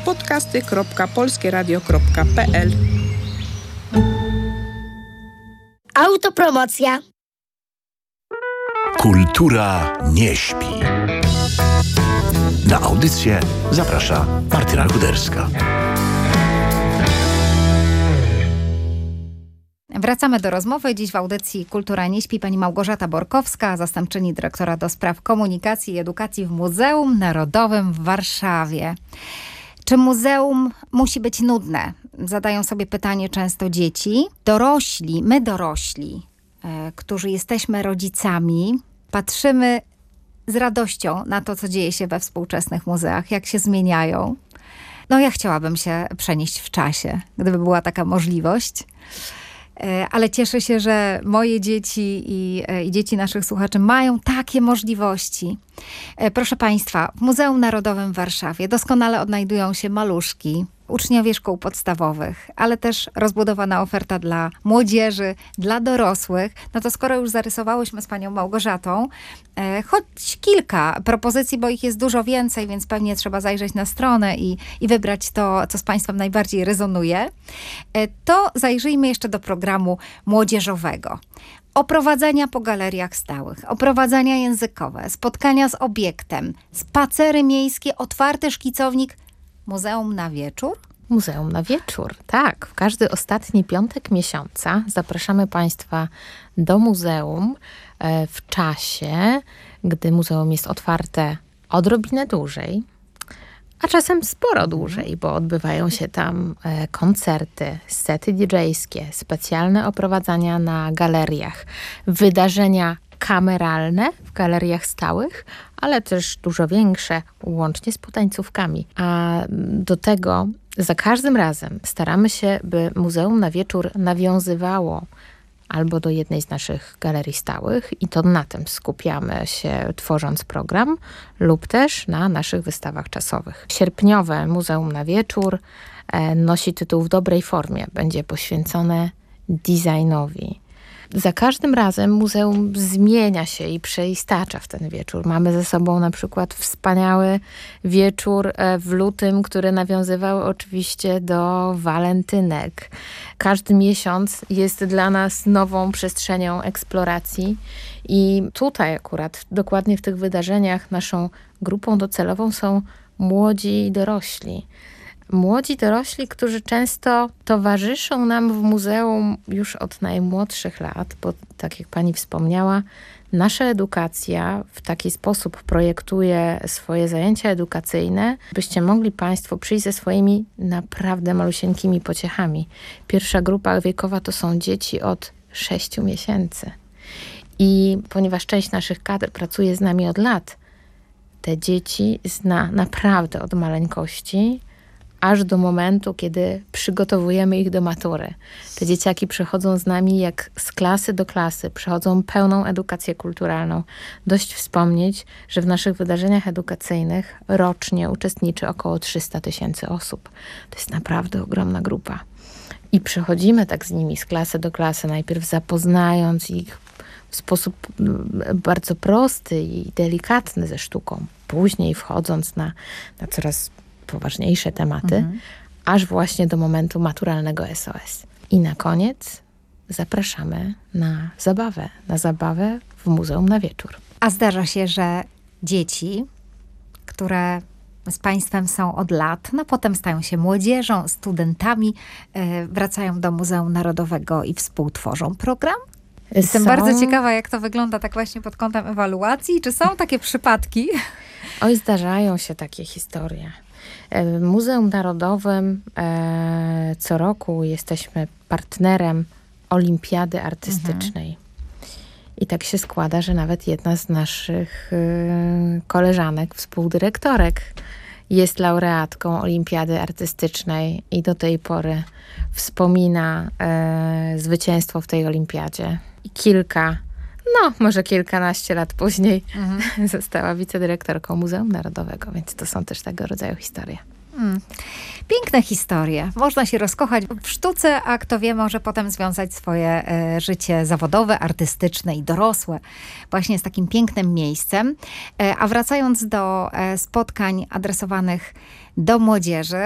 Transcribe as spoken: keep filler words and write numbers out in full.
podcasty kropka polskieradio kropka p l. Autopromocja. Kultura nie śpi. Na audycję zaprasza Martyna Kuderska. Wracamy do rozmowy. Dziś w audycji Kultura nie śpi pani Małgorzata Borkowska, zastępczyni dyrektora do spraw komunikacji i edukacji w Muzeum Narodowym w Warszawie. Czy muzeum musi być nudne? Zadają sobie pytanie często dzieci. Dorośli, my dorośli, e, którzy jesteśmy rodzicami, patrzymy z radością na to, co dzieje się we współczesnych muzeach, jak się zmieniają. No ja chciałabym się przenieść w czasie, gdyby była taka możliwość. Ale cieszę się, że moje dzieci i, i dzieci naszych słuchaczy mają takie możliwości. Proszę Państwa, w Muzeum Narodowym w Warszawie doskonale odnajdują się maluszki, uczniowie szkół podstawowych, ale też rozbudowana oferta dla młodzieży, dla dorosłych. No to skoro już zarysowałyśmy z panią Małgorzatą, e, choć kilka propozycji, bo ich jest dużo więcej, więc pewnie trzeba zajrzeć na stronę i, i wybrać to, co z państwem najbardziej rezonuje, e, to zajrzyjmy jeszcze do programu młodzieżowego. Oprowadzenia po galeriach stałych, oprowadzenia językowe, spotkania z obiektem, spacery miejskie, otwarty szkicownik, muzeum na wieczór? Muzeum na wieczór, tak. W każdy ostatni piątek miesiąca zapraszamy Państwa do muzeum w czasie, gdy muzeum jest otwarte odrobinę dłużej, a czasem sporo dłużej, bo odbywają się tam koncerty, sety didżejskie, specjalne oprowadzania na galeriach, wydarzenia kameralne w galeriach stałych, ale też dużo większe, łącznie z potańcówkami. A do tego za każdym razem staramy się, by Muzeum na Wieczór nawiązywało albo do jednej z naszych galerii stałych i to na tym skupiamy się, tworząc program, lub też na naszych wystawach czasowych. Sierpniowe Muzeum na Wieczór nosi tytuł W dobrej formie. Będzie poświęcone designowi. Za każdym razem muzeum zmienia się i przeistacza w ten wieczór. Mamy ze sobą na przykład wspaniały wieczór w lutym, który nawiązywał oczywiście do walentynek. Każdy miesiąc jest dla nas nową przestrzenią eksploracji i tutaj akurat dokładnie w tych wydarzeniach naszą grupą docelową są młodzi i dorośli. Młodzi dorośli, którzy często towarzyszą nam w muzeum już od najmłodszych lat, bo tak jak pani wspomniała, nasza edukacja w taki sposób projektuje swoje zajęcia edukacyjne, byście mogli Państwo przyjść ze swoimi naprawdę malusieńkimi pociechami. Pierwsza grupa wiekowa to są dzieci od sześciu miesięcy. I ponieważ część naszych kadr pracuje z nami od lat, te dzieci zna naprawdę od maleńkości, aż do momentu, kiedy przygotowujemy ich do matury. Te dzieciaki przechodzą z nami jak z klasy do klasy, przechodzą pełną edukację kulturalną. Dość wspomnieć, że w naszych wydarzeniach edukacyjnych rocznie uczestniczy około trzysta tysięcy osób. To jest naprawdę ogromna grupa. I przechodzimy tak z nimi z klasy do klasy, najpierw zapoznając ich w sposób bardzo prosty i delikatny ze sztuką. Później wchodząc na, na coraz poważniejsze tematy, mhm. aż właśnie do momentu maturalnego S O S. I na koniec zapraszamy na zabawę, na zabawę w Muzeum na Wieczór. A zdarza się, że dzieci, które z Państwem są od lat, no potem stają się młodzieżą, studentami, yy, wracają do Muzeum Narodowego i współtworzą program? Jestem są... bardzo ciekawa, jak to wygląda tak właśnie pod kątem ewaluacji. Czy są takie przypadki? Oj, zdarzają się takie historie. W Muzeum Narodowym e, co roku jesteśmy partnerem Olimpiady Artystycznej. Mhm. I tak się składa, że nawet jedna z naszych y, koleżanek, współdyrektorek jest laureatką Olimpiady Artystycznej i do tej pory wspomina y, zwycięstwo w tej olimpiadzie. I kilka, no może kilkanaście lat później mhm. została wicedyrektorką Muzeum Narodowego, więc to są też tego rodzaju historie. Hmm. Piękne historie. Można się rozkochać w sztuce, a kto wie, może potem związać swoje e, życie zawodowe, artystyczne i dorosłe właśnie z takim pięknym miejscem. E, a wracając do e, spotkań adresowanych do młodzieży,